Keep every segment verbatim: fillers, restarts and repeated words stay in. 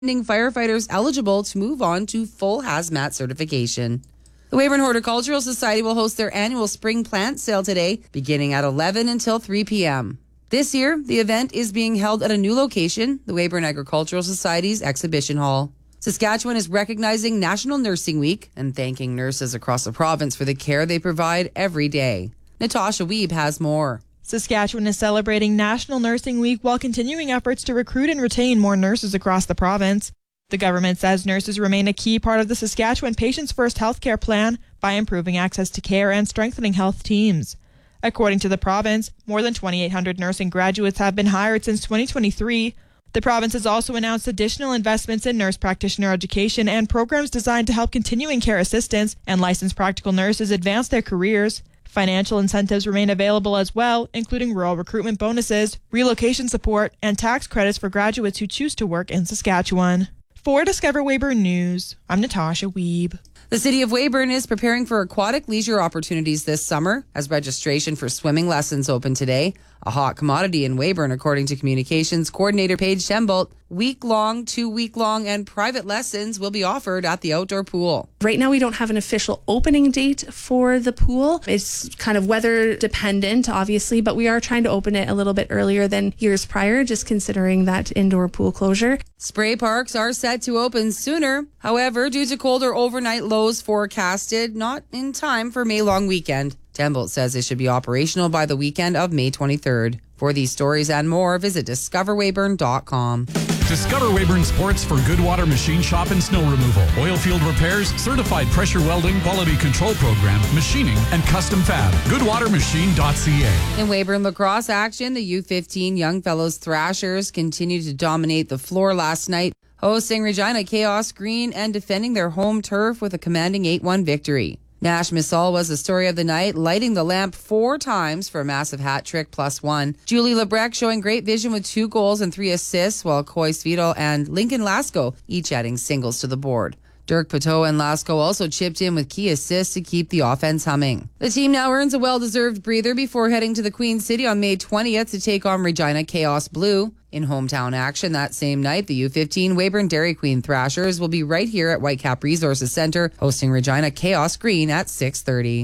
firefighters eligible to move on to full hazmat certification. The Weyburn Horticultural Society will host their annual spring plant sale today, beginning at eleven until three p.m. This year, the event is being held at a new location, the Weyburn Agricultural Society's exhibition hall. Saskatchewan is recognizing National Nursing Week and thanking nurses across the province for the care they provide every day. Natasha Wiebe has more. Saskatchewan is celebrating National Nursing Week while continuing efforts to recruit and retain more nurses across the province. The government says nurses remain a key part of the Saskatchewan Patients First healthcare plan by improving access to care and strengthening health teams. According to the province, more than twenty-eight hundred nursing graduates have been hired since twenty twenty-three. The province has also announced additional investments in nurse practitioner education and programs designed to help continuing care assistants and licensed practical nurses advance their careers. Financial incentives remain available as well, including rural recruitment bonuses, relocation support, and tax credits for graduates who choose to work in Saskatchewan. For Discover Weyburn News, I'm Natasha Wiebe. The City of Weyburn is preparing for aquatic leisure opportunities this summer as registration for swimming lessons open today. A hot commodity in Weyburn, according to Communications Coordinator Paige Tembolt. Week-long, two-week-long, and private lessons will be offered at the outdoor pool. Right now, we don't have an official opening date for the pool. It's kind of weather dependent, obviously, but we are trying to open it a little bit earlier than years prior, just considering that indoor pool closure. Spray parks are set to open sooner. However, due to colder overnight lows forecasted, not in time for May long weekend. Tembolt says it should be operational by the weekend of May twenty-third. For these stories and more, visit discover weyburn dot com. Discover Weyburn Sports for Goodwater Machine Shop and Snow Removal, oil field repairs, certified pressure welding, quality control program, machining, and custom fab. goodwater machine dot c a. In Weyburn lacrosse action, the U fifteen Young Fellows Thrashers continued to dominate the floor last night, hosting Regina Chaos Green and defending their home turf with a commanding eight one victory. Nash Missal was the story of the night, lighting the lamp four times for a massive hat trick plus one. Julie Lebrecq showing great vision with two goals and three assists, while Coy Svito and Lincoln Lasco each adding singles to the board. Dirk Pateau and Lasco also chipped in with key assists to keep the offense humming. The team now earns a well-deserved breather before heading to the Queen City on May twentieth to take on Regina Chaos Blue. In hometown action that same night, the U fifteen Weyburn Dairy Queen Thrashers will be right here at Whitecap Resources Centre, hosting Regina Chaos Green at six thirty.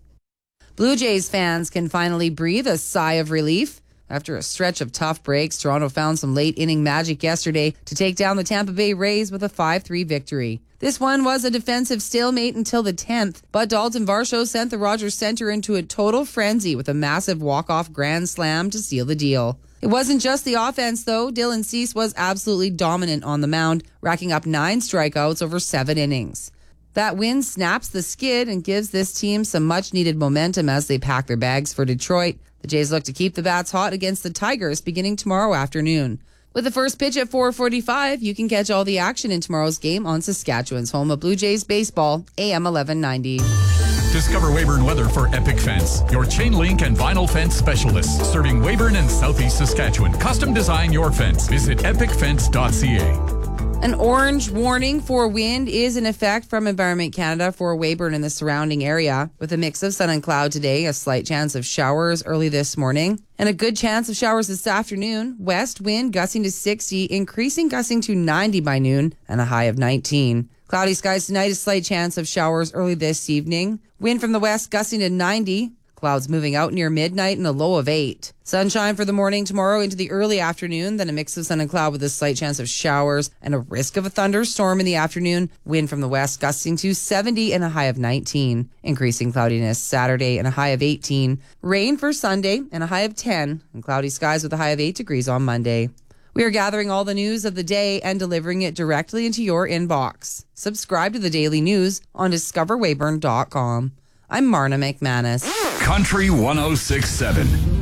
Blue Jays fans can finally breathe a sigh of relief. After a stretch of tough breaks, Toronto found some late-inning magic yesterday to take down the Tampa Bay Rays with a five three victory. This one was a defensive stalemate until the tenth, but Dalton Varsho sent the Rogers Centre into a total frenzy with a massive walk-off grand slam to seal the deal. It wasn't just the offense, though. Dylan Cease was absolutely dominant on the mound, racking up nine strikeouts over seven innings. That win snaps the skid and gives this team some much-needed momentum as they pack their bags for Detroit. The Jays look to keep the bats hot against the Tigers beginning tomorrow afternoon. With the first pitch at four forty-five, you can catch all the action in tomorrow's game on Saskatchewan's home of Blue Jays baseball, A M eleven ninety. Discover Weyburn Weather for Epic Fence, your chain link and vinyl fence specialists, serving Weyburn and Southeast Saskatchewan. Custom design your fence. Visit epic fence dot c a. An orange warning for wind is in effect from Environment Canada for Weyburn and the surrounding area, with a mix of sun and cloud today, a slight chance of showers early this morning, and a good chance of showers this afternoon. West wind gusting to sixty, increasing gusting to ninety by noon, and a high of nineteen. Cloudy skies tonight, a slight chance of showers early this evening. Wind from the west gusting to ninety. Clouds moving out near midnight and a low of eight. Sunshine for the morning tomorrow into the early afternoon, then a mix of sun and cloud with a slight chance of showers and a risk of a thunderstorm in the afternoon. Wind from the west gusting to seventy and a high of nineteen. Increasing cloudiness Saturday and a high of eighteen. Rain for Sunday and a high of ten. And cloudy skies with a high of eight degrees on Monday. We are gathering all the news of the day and delivering it directly into your inbox. Subscribe to the daily news on discover weyburn dot com. I'm Marna McManus. Country one oh six point seven.